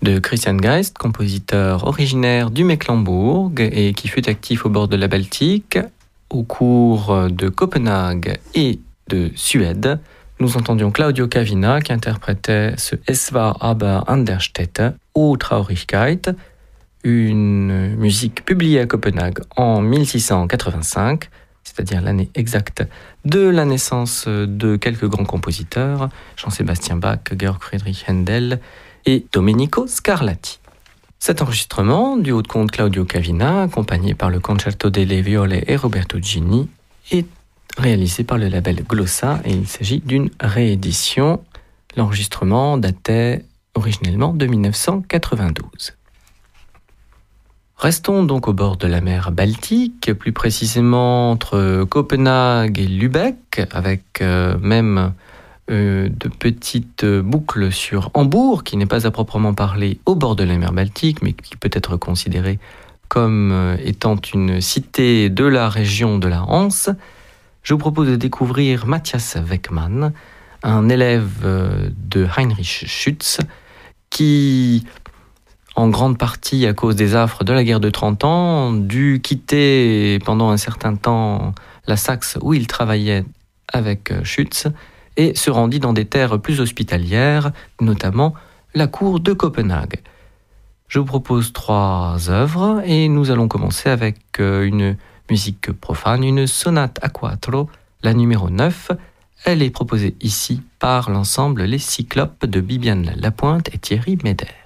de Christian Geist, compositeur originaire du Mecklembourg et qui fut actif au bord de la Baltique, au cours de Copenhague et de Suède. Nous entendions Claudio Cavina qui interprétait ce Es war aber an der Stätte, O Traurigkeit, une musique publiée à Copenhague en 1685, c'est-à-dire l'année exacte de la naissance de quelques grands compositeurs, Jean-Sébastien Bach, Georg Friedrich Händel et Domenico Scarlatti. Cet enregistrement du haut de comte Claudio Cavina, accompagné par le Concerto delle Viole et Roberto Gini, est réalisé par le label Glossa et il s'agit d'une réédition. L'enregistrement datait originellement de 1992. Restons donc au bord de la mer Baltique, plus précisément entre Copenhague et Lübeck, avec même de petites boucles sur Hambourg, qui n'est pas à proprement parler au bord de la mer Baltique, mais qui peut être considérée comme étant une cité de la région de la Hanse. Je vous propose de découvrir Matthias Weckmann, un élève de Heinrich Schütz, qui, en grande partie à cause des affres de la guerre de 30 ans, dut quitter pendant un certain temps la Saxe où il travaillait avec Schütz et se rendit dans des terres plus hospitalières, notamment la cour de Copenhague. Je vous propose 3 œuvres et nous allons commencer avec une musique profane, une sonate a quattro, la numéro 9. Elle est proposée ici par l'ensemble Les Cyclopes de Bibiane Lapointe et Thierry Meder.